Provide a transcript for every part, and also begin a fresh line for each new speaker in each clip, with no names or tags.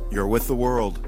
You're with the world.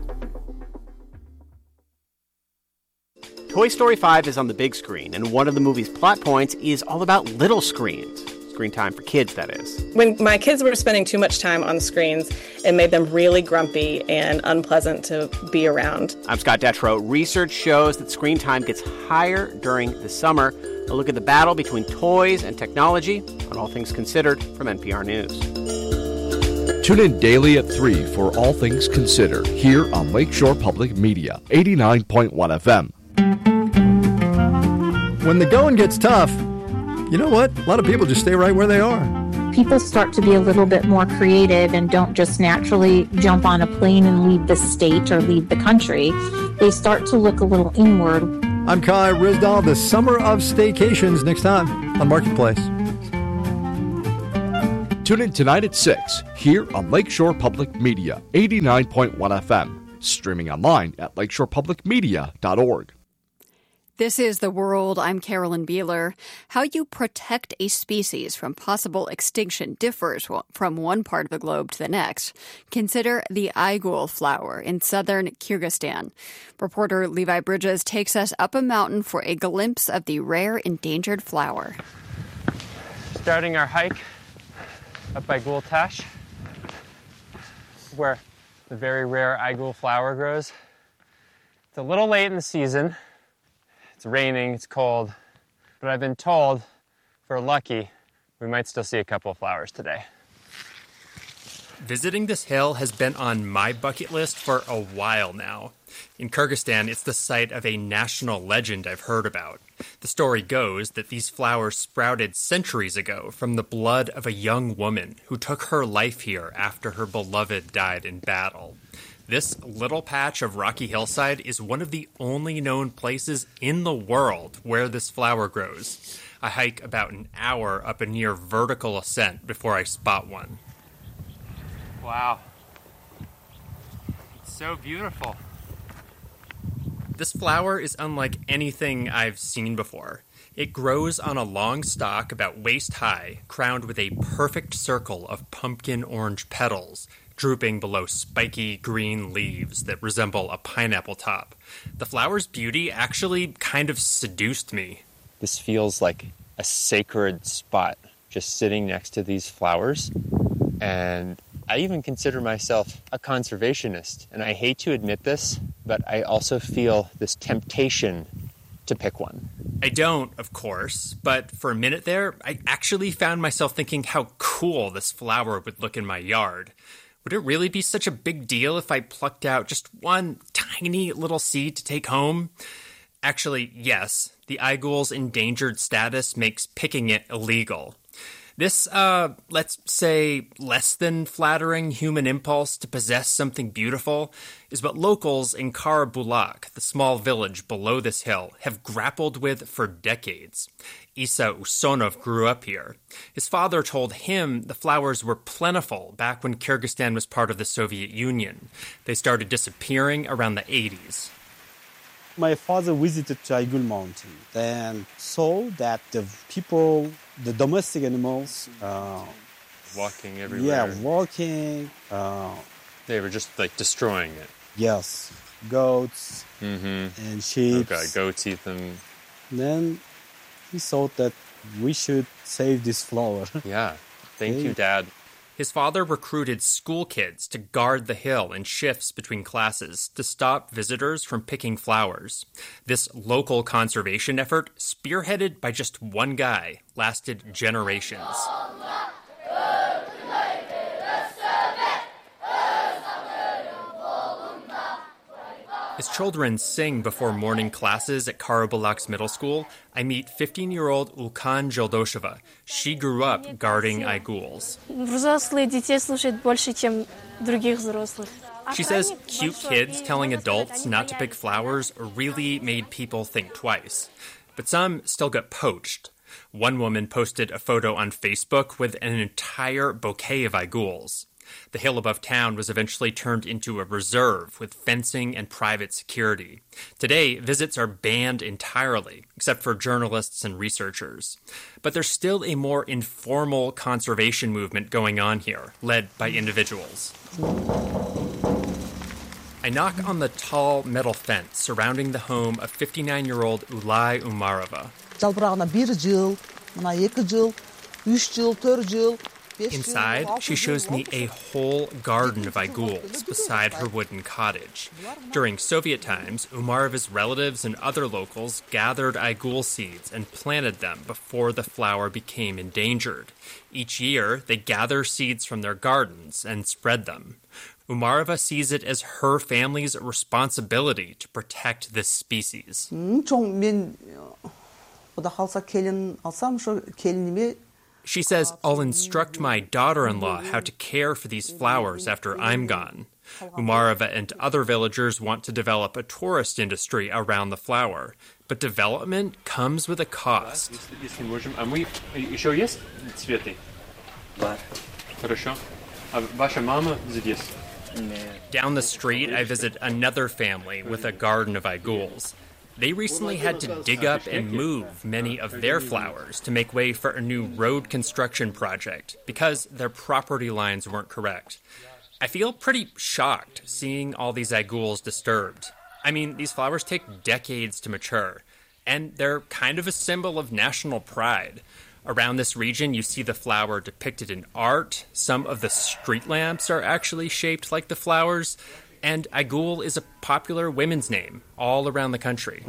Toy Story 5 is on the big screen, and one of the movie's plot points is all about little screens. Screen time for kids, that is.
When my kids were spending too much time on screens, it made them really grumpy and unpleasant to be around.
I'm Scott Detrow. Research shows that screen time gets higher during the summer. A look at the battle between toys and technology on All Things Considered from NPR News.
Tune in daily at 3 for All Things Considered here on Lakeshore Public Media, 89.1 FM.
When the going gets tough, you know what? A lot of people just stay right where they are.
People start to be a little bit more creative and don't just naturally jump on a plane and leave the state or leave the country. They start to look a little inward.
I'm Kai Risdal, the Summer of Staycations, next time on Marketplace.
Tune in tonight at 6 here on Lakeshore Public Media, 89.1 FM. Streaming online at lakeshorepublicmedia.org.
This is The World. I'm Carolyn Beeler. How you protect a species from possible extinction differs from one part of the globe to the next. Consider the aigul flower in southern Kyrgyzstan. Reporter Levi Bridges takes us up a mountain for a glimpse of the rare endangered flower.
Starting our hike up Aigul Tash, where the very rare aigul flower grows. It's a little late in the season. It's raining, it's cold, but I've been told, if we're lucky, we might still see a couple of flowers today.
Visiting this hill has been on my bucket list for a while now. In Kyrgyzstan, it's the site of a national legend I've heard about. The story goes that these flowers sprouted centuries ago from the blood of a young woman who took her life here after her beloved died in battle. This little patch of rocky hillside is one of the only known places in the world where this flower grows. I hike about an hour up a near vertical ascent before I spot one.
Wow. It's so beautiful.
This flower is unlike anything I've seen before. It grows on a long stalk about waist high, crowned with a perfect circle of pumpkin orange petals, drooping below spiky green leaves that resemble a pineapple top. The flower's beauty actually kind of seduced me.
This feels like a sacred spot, just sitting next to these flowers. And I even consider myself a conservationist. And I hate to admit this, but I also feel this temptation to pick one.
I don't, of course, but for a minute there, I actually found myself thinking how cool this flower would look in my yard. Would it really be such a big deal if I plucked out just one tiny little seed to take home? Actually, yes, the aigul's endangered status makes picking it illegal. This, let's say, less than flattering human impulse to possess something beautiful is what locals in Karabulak, the small village below this hill, have grappled with for decades. Isa Usonov grew up here. His father told him the flowers were plentiful back when Kyrgyzstan was part of the Soviet Union. They started disappearing around the 80s.
My father visited Aigul Mountain and saw that the people, the domestic animals...
walking everywhere.
Yeah, walking.
They were just like destroying it.
Yes, goats and sheep.
Okay, goats eat them.
Then he thought that we should save this flower.
Yeah, thank you, Dad.
His father recruited school kids to guard the hill in shifts between classes to stop visitors from picking flowers. This local conservation effort, spearheaded by just one guy, lasted generations. As children sing before morning classes at Karabulak's middle school, I meet 15-year-old Ulkan Jeldosheva. She grew up guarding aiguls. She says cute kids telling adults not to pick flowers really made people think twice. But some still got poached. One woman posted a photo on Facebook with an entire bouquet of aiguls. The hill above town was eventually turned into a reserve with fencing and private security. Today, visits are banned entirely, except for journalists and researchers. But there's still a more informal conservation movement going on here, led by individuals. I knock on the tall metal fence surrounding the home of 59-year-old Ulay Umarova. Inside, she shows me a whole garden of aiguls beside her wooden cottage. During Soviet times, Umarova's relatives and other locals gathered aigul seeds and planted them before the flower became endangered. Each year, they gather seeds from their gardens and spread them. Umarova sees it as her family's responsibility to protect this species. She says, I'll instruct my daughter-in-law how to care for these flowers after I'm gone. Umarova and other villagers want to develop a tourist industry around the flower, but development comes with a cost. Down the street, I visit another family with a garden of aiguls. They recently had to dig up and move many of their flowers to make way for a new road construction project because their property lines weren't correct. I feel pretty shocked seeing all these aiguls disturbed. I mean, these flowers take decades to mature, and they're kind of a symbol of national pride. Around this region, you see the flower depicted in art. Some of the street lamps are actually shaped like the flowers. And aigul is a popular women's name all around the country.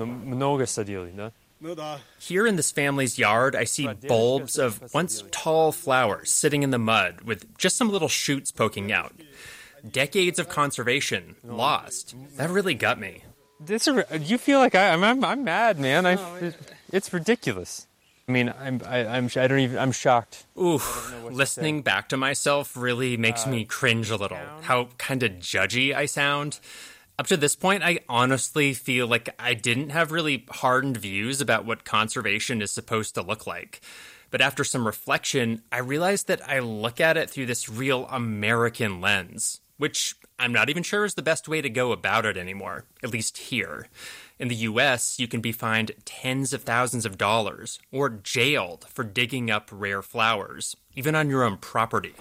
Here in this family's yard, I see bulbs of once tall flowers sitting in the mud with just some little shoots poking out. Decades of conservation lost. That really got me.
You feel like I'm mad, man. It's ridiculous. I mean, I'm shocked.
Oof, listening back to myself really makes me cringe a little. How kind of judgy I sound. Up to this point, I honestly feel like I didn't have really hardened views about what conservation is supposed to look like. But after some reflection, I realized that I look at it through this real American lens, which I'm not even sure is the best way to go about it anymore, at least here. In the U.S., you can be fined tens of thousands of dollars or jailed for digging up rare flowers, even on your own property.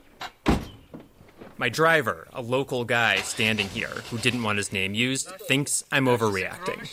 My driver, a local guy standing here who didn't want his name used, thinks I'm overreacting.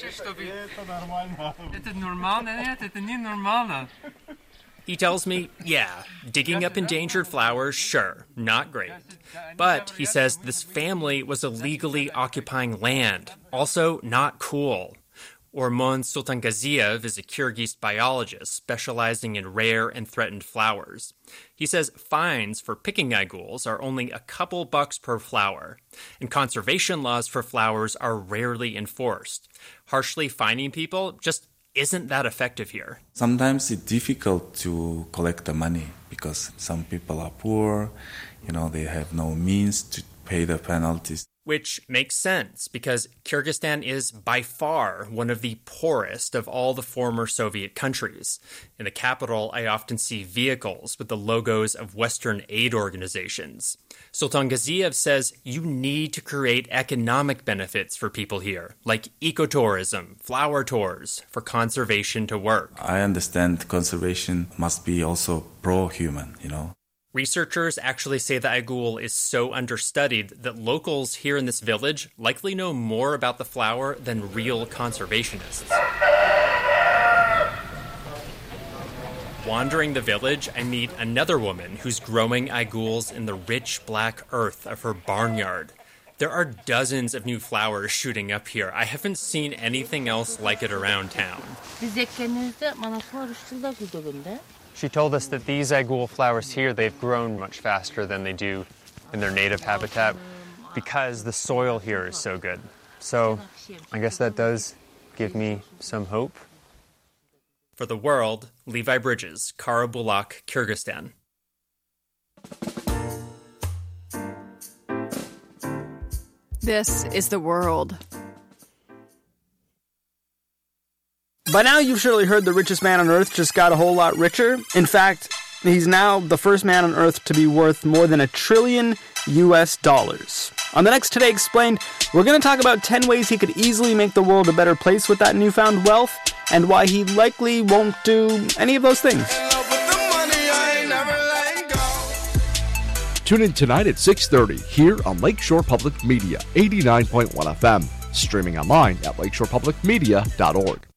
He tells me, yeah, digging up endangered flowers, sure, not great. But, he says, this family was illegally occupying land, also not cool. Ormon Sultangaziev is a Kyrgyz biologist specializing in rare and threatened flowers. He says fines for picking aiguls are only a couple bucks per flower, and conservation laws for flowers are rarely enforced. Harshly fining people just isn't that effective here.
Sometimes it's difficult to collect the money because some people are poor, they have no means to pay the penalties.
Which makes sense because Kyrgyzstan is by far one of the poorest of all the former Soviet countries. In the capital, I often see vehicles with the logos of Western aid organizations. Sultangaziev says you need to create economic benefits for people here, like ecotourism, flower tours, for conservation to work.
I understand conservation must be also pro-human,
Researchers actually say the aigul is so understudied that locals here in this village likely know more about the flower than real conservationists. Wandering the village, I meet another woman who's growing aiguls in the rich black earth of her barnyard. There are dozens of new flowers shooting up here. I haven't seen anything else like it around town.
She told us that these aigul flowers here, they've grown much faster than they do in their native habitat because the soil here is so good. So I guess that does give me some hope.
For the World, Levi Bridges, Karabulak, Kyrgyzstan.
This is The World.
By now, you've surely heard the richest man on Earth just got a whole lot richer. In fact, he's now the first man on Earth to be worth more than $1 trillion US. On the next Today Explained, we're going to talk about 10 ways he could easily make the world a better place with that newfound wealth, and why he likely won't do any of those things.
Tune in tonight at 6:30 here on Lakeshore Public Media, 89.1 FM. Streaming online at lakeshorepublicmedia.org.